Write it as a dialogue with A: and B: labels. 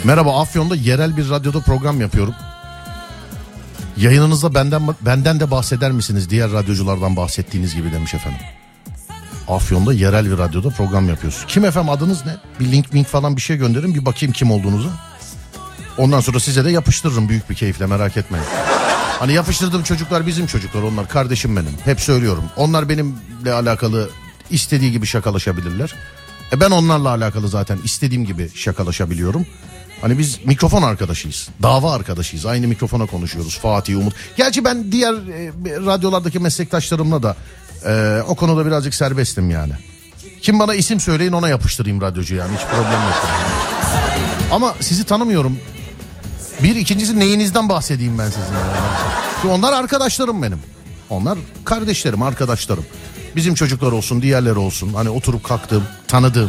A: Merhaba, Afyon'da yerel bir radyoda program yapıyorum. Yayınınızda benden de bahseder misiniz diğer radyoculardan bahsettiğiniz gibi demiş efendim. Afyon'da yerel bir radyoda program yapıyorsun. Kim efendim, adınız ne? Bir link falan bir şey gönderin, bir bakayım kim olduğunuzu. Ondan sonra size de yapıştırırım büyük bir keyifle, merak etmeyin. Hani yapıştırdığım çocuklar bizim çocuklar, onlar kardeşim benim. Hep söylüyorum. Onlar benimle alakalı istediği gibi şakalaşabilirler. Ben onlarla alakalı zaten istediğim gibi şakalaşabiliyorum. Hani biz mikrofon arkadaşıyız. Dava arkadaşıyız. Aynı mikrofona konuşuyoruz. Fatih, Umut. Gerçi ben diğer radyolardaki meslektaşlarımla da o konuda birazcık serbestim yani. Kim bana isim söyleyin, ona yapıştırayım radyocu yani. Hiç problem yok. Ama sizi tanımıyorum. İkincisi neyinizden bahsedeyim ben sizin yani. Çünkü onlar arkadaşlarım benim. Onlar kardeşlerim, arkadaşlarım. Bizim çocuklar olsun, diğerleri olsun. Hani oturup kalktığım, tanıdığım.